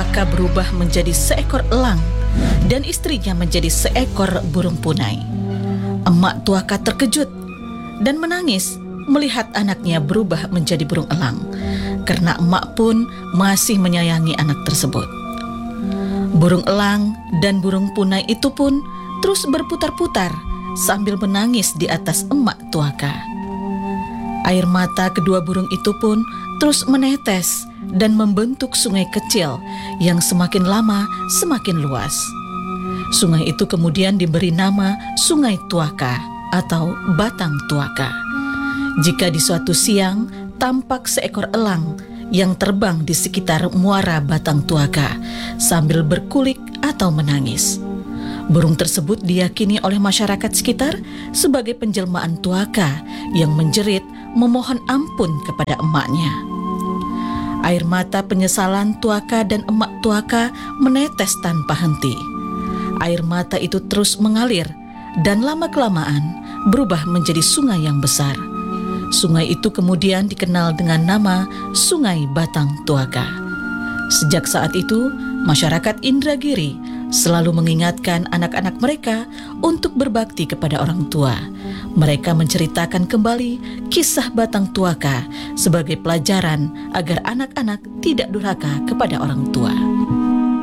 Tuaka berubah menjadi seekor elang dan istrinya menjadi seekor burung punai. Emak Tuaka terkejut dan menangis melihat anaknya berubah menjadi burung elang, karena emak pun masih menyayangi anak tersebut. Burung elang dan burung punai itu pun terus berputar-putar sambil menangis di atas emak Tuaka. Air mata kedua burung itu pun terus menetes dan membentuk sungai kecil yang semakin lama semakin luas. Sungai itu kemudian diberi nama Sungai Tuaka atau Batang Tuaka. Jika di suatu siang tampak seekor elang yang terbang di sekitar muara Batang Tuaka sambil berkulik atau menangis. Burung tersebut diyakini oleh masyarakat sekitar sebagai penjelmaan Tuaka yang menjerit memohon ampun kepada emaknya. Air mata penyesalan Tuaka dan emak Tuaka menetes tanpa henti. Air mata itu terus mengalir dan lama-kelamaan berubah menjadi sungai yang besar. Sungai itu kemudian dikenal dengan nama Sungai Batang Tuaka. Sejak saat itu, masyarakat Indragiri selalu mengingatkan anak-anak mereka untuk berbakti kepada orang tua. Mereka menceritakan kembali kisah Batang Tuaka sebagai pelajaran agar anak-anak tidak durhaka kepada orang tua.